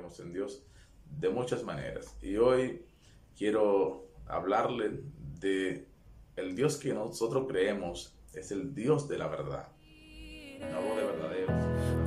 vemos en Dios de muchas maneras. Y hoy quiero hablarle de el Dios que nosotros creemos es el Dios de la verdad. No hablo de verdaderos,